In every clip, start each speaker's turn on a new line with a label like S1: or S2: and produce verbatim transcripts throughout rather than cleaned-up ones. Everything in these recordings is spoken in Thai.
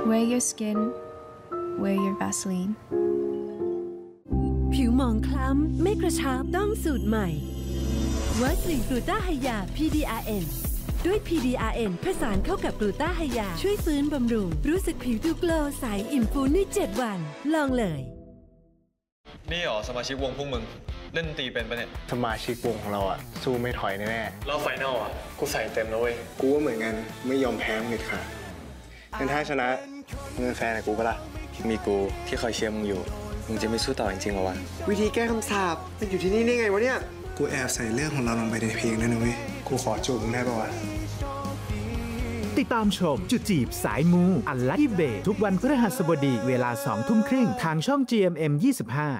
S1: Wear your skin, wear your Vaseline.
S2: ผิวหมองคล้ำไม่กระชับต้องสูตรใหม่วัสลินกลูต้าไฮยา พี ดี อาร์ เอ็น ด้วย พี ดี อาร์ เอ็น ผสานเข้ากับกลูต้าไฮยาช่วยฟื้นบำรุงรู้สึกผิวดูโกลว์ใสอิ่มฟูในเจ็ดวันลองเลย
S3: นี่หรอสมาชิกวงพวกมึงเล่นตีเป็นปะเนี่ย
S4: สมาชิกวงของเราอะสู้ไม่ถอยแน่
S3: ๆเราไฟนอลอะกูใส่เต็มแล้วเว้ย
S4: กูก็เหมือนกันไม่ยอมแพ้มึงเด็ดขาดงั้นถ้าชนะมึงเป็นแฟนกับกูปะล่ะ
S5: มีกูที่คอยเชียร์มึงอยู่มึงจะไม่สู้ต่อจริงๆหรอวะ
S6: วิธีแก้คำสาปมันอยู่ที่นี่ได้ไงวะเนี่ย
S4: กูแอบใส่เรื่องของเราลงไปในเพลงนั่นนะเว้ยกูขอจูบมึงได้ปะวะ
S7: ติดตามชมจุดจีบสายมูอันลัคกี้เบย์ทุกวันพฤหัสบดีเวลาสองทุ่มครึ่งทางช่อง จี เอ็ม เอ็ม ยี่สิบห้า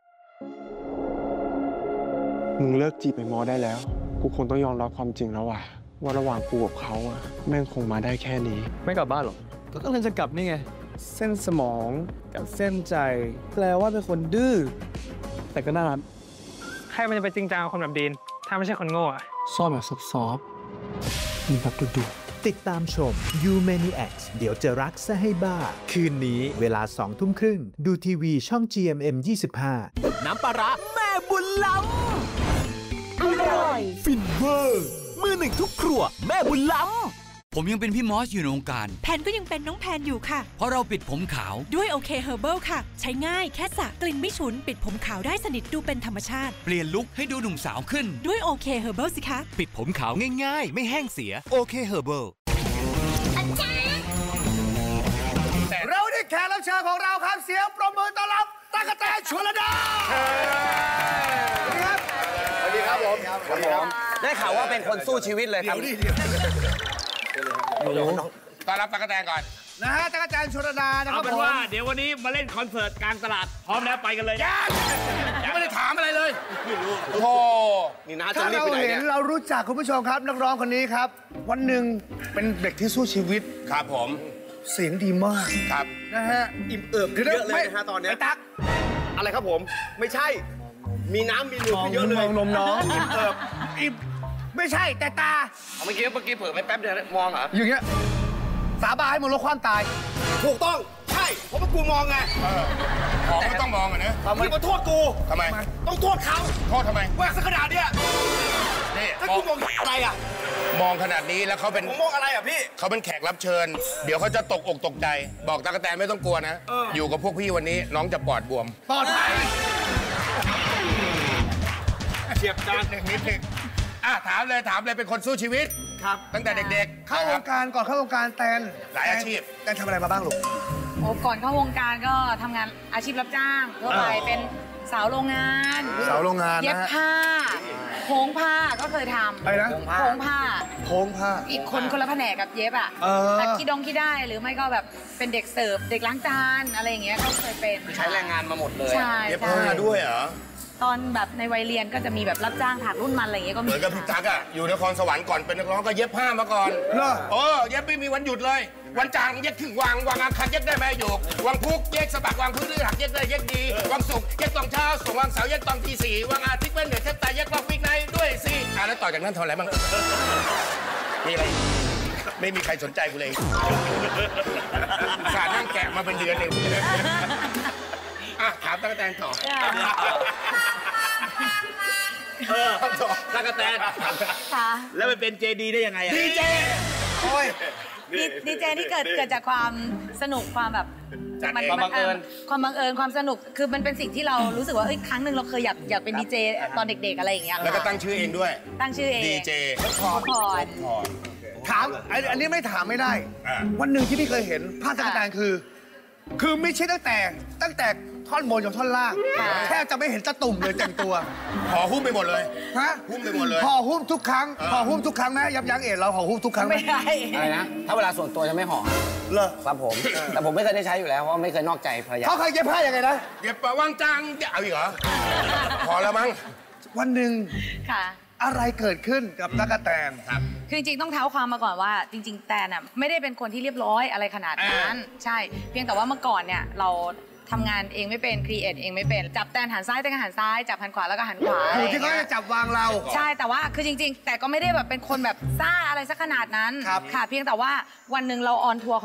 S4: มึงเลิกจีบไปมอได้แล้วกูคงต้องยอมรับความจริงแล้วว่ะว่าระหว่างกูกับเขาอะแม่งคงมาได้แค่นี้
S3: ไม่กลับบ้านหรอก็กำลังจะกลับนี่ไง
S4: เส้นสมองกับเส้นใจแปลว่าเป็นคนดื้อแต่ก็น่ารัก
S8: ใครมันจะไปจริงจังกับคนแบบดีนถ้าไม่ใช่คนโง่อะ
S4: ซ่อนแบบซอฟต์ๆมีแบบดุ
S7: ๆติดตามชม You Maniacs เดี๋ยวจะรักซะให้บ้าคืนนี้เวลาสองทุ่มครึ่งดูทีวีช่อง จี เอ็ม เอ็ม ยี่สิบห้า
S9: น้ำปลาร้าแม่บุญล้ำอร่อยฟินเวอร์มือหนึ่งทุกครัวแม่บุญล้ำผมยังเป็นพี่มอสอยู่ในวงการ
S10: แพนก็ยังเป็นน้องแพนอยู่ค่ะ
S9: เพราะเราปิดผมขาว
S10: ด้วยโอเคเฮอร์เบิลค่ะใช้ง่ายแค่สระกลิ่นไม่ฉุนปิดผมขาวได้สนิทดูเป็นธรรมชาติ
S9: เปลี่ยนลุคให้ดูหนุ่มสาวขึ้น
S10: ด้วยโอเคเฮอร์เบิลสิคะ
S9: ปิดผมขาวง่ายๆไม่แห้งเสียโอเคเฮอร์เบิล
S11: เราได้แขกรับเชิญของเราครับเสียงปรบมือต้อนรับตั๊กแตนชลดา
S12: สวัสดีครับสวัสดีครับผมครับผมได้ข่าวว่าเป็นคนสู้ชีวิตเลยครับเ
S11: ดี๋ยวต้อนรับตั๊กแตนก่อนนะฮะตั๊กแตนชลดานะครับผมว่า
S8: เดี๋ยววันนี้มาเล่นคอนเสิร์ตกลางตลาดพร้อมแล้วไปกันเลย
S11: ยังไม่ได้ถามอะไรเลยโอ้โหนี่นะถ้าเราเห็นเรารู้จักคุณผู้ชมครับนักร้องคนนี้ครับวันหนึ่งเป็นเด็กที่สู้ชีวิตครับผมเสียงดีมากครับนะฮะอิ่มเอิบเยอะเลยนะฮะตอนนี้ไอ้ตั๊กอะไรครับผมไม่ใช่มีน้ำมีเหลือเยอะเลยมองนมน้องอิ่มเอิบอิ่มไม่ใช่แต่ตา
S12: เมื่อกี้เมื่อกี้เผลอไปแป๊บเดียวมองเหรอ
S11: อย่างเงี้ยสาบานให้มึงลดความตายถูกต้องใช่เพราะว่ากูมองไง
S12: ของไม่ต้องมองอ่ะนะ
S11: มึงมาโทษกู
S12: ทำไม
S11: ต้องโทษเขา
S12: โทษทำไม
S11: แหวกสักขนาดเนี้ยนี่ถ้ากูมองอะไรอ่ะ
S12: มองขนาดนี้แล้วเขาเป็น
S11: ผมมองอะไรอ่ะพี่
S12: เขาเป็นแขกรับเชิญเดี๋ยวเขาจะตกอกตกใจบอกตั๊กแตนไม่ต้องกลัวนะอยู่กับพวกพี่วันนี้น้องจะปลอดบวม
S11: ปลอดภัย
S12: เฉียบด้านหนึ่งนิดหนึ่งอ่ะถามเลยถามเลยเป็นคนสู้ชีวิต
S11: ครับ
S12: ตั้งแต่เด็ก
S11: ๆเข้าวงการก่อนเข้าวงการแตน
S12: หลายอาชีพ
S11: แตนทำอะไรมาบ้างลูก
S13: โอ้ก่อนเข้าวงการก็ทำงานอาชีพรับจ้างทั่วไปเป็นสาวโรงงาน
S11: สาวโรงงาน
S13: เย็บผ้าโค้งผ้าก็เคยทำ
S11: อะไรนะ
S13: โค้งผ้า
S11: โค้งผ้า
S13: อีกคนคนละแผนกกับเย็บอ่ะแต่คิดดองคิดได้หรือไม่ก็แบบเป็นเด็กเสิร์ฟเด็กล้างจานอะไรอย่างเงี้ยก็เคยเป็น
S12: ใช้แรงงานมาหมดเลย
S13: ใช่
S12: เย็บผ้าด้วยเหรอ
S13: ตอนแบบในวัยเรียนก็จะมีแบบรับจ้างถักรุ่นมันอะไรอย่างเงี้ยก็มี
S12: เหมือนกับพี่ตั๊กอ่ะอยู่นครสวรรค์ก่อนเป็นนักร้องก็เย็บผ้ามาก่อน
S11: เหรอ
S12: เออเย็บไม่มีวันหยุดเลยวันจันทร์เย็บถึงวางวางอาคารเย็บได้ไหมอยู่วังพุกเย็บสะบักวางพื้นหักเย็บได้เย็บดีวังศุกร์เย็บตอนเช้าส่งวังเสาร์เย็บตอนตีสี่วังอาทิตย์เป็นเหนือเทปตายเย็บวังวิกในด้วยสิอ่ะแล้วต่อจากนั้นทำอะไรบ้างมีอะไรไม่มีใครสนใจกูเลยสานั่งแกะมาเป็นเดือนเองอ่ะถามตั๊กแตนต่อ
S8: เออตั๊กแตนแล้วไปเป็นเจดีได้ยังไงอะ
S11: ดีเจโอ้ย
S13: ดีเจนี่เกิดเกิดจากความสนุกความแบบ
S12: มันความบังเอิญ
S13: ความบังเอิญความสนุกคือมันเป็นสิ่งที่เรารู้สึกว่าเอ้ยครั้งหนึ่งเราเคยอยากอยากเป็นดีเจตอนเด็กๆอะไรอย่างเงี้ย
S12: แล้วก็ตั้งชื่อเองด้วย
S13: ตั้งชื่อเอง
S12: ดีเจ
S13: พอพร
S11: ถามอันนี้ไม่ถามไม่ได้วันหนึ่งที่พี่เคยเห็นภาพตั๊กแตนคือคือไม่ใช่ตั้งแต่ตั้งแต่ท่อนบนจนท่อนล่างแทบจะไม่เห็นตะตุ่มเลยแต่งตัว
S12: ห่อหุ้มไปหมดเลย
S11: ฮะ
S12: หุ้มไปหมดเลย
S11: ห่อหุ้มทุกครั้งห่อหุ้มทุกครั้งนะยับยั้งเอ็ดเราห่อหุ้มทุกครั้ง
S13: ไม่ได้
S12: อะไรนะถ้าเวลาส่วนตัวจะไม่ห่อ
S11: เหรอ
S12: ครับผมแต่ผมไม่เคยได้ใช้อยู่แล้วเพราะไม่เคยนอกใจภรรยา
S11: เขาเคยเย็บผ้ายังไงนะ
S12: เย็บวางจังเอาอีกเหรอพอแล้วมั้ง
S11: วันหนึ่ง
S13: ค่ะ
S11: อะไรเกิดขึ้นกับตั๊กแตน
S12: ครับ
S13: คือจริงๆต้องเท้าความมาก่อนว่าจริงๆแตนอ่ะไม่ได้เป็นคนที่เรียบร้อยอะไรขนาดนั้นใช่เพียงแต่ว่าเมื่อก่อนเนี่ยเราทำงานเองไม่เป็นครีเอทเองไม่เป็นจับแตนหันซ้ายแตนหันซ้ายจับหันขวาแล้วก็หันขวา
S11: อยู่ที่เขาจะจับวางเรา
S13: ใช่แต่ว่าคือจริงๆแต่ก็ไม่ได้แบบเป็นคนแบบซ่าอะไรสักขนาดนั้นค่ะเพียงแต่ว่าวันหนึ่งเราออนทัวร์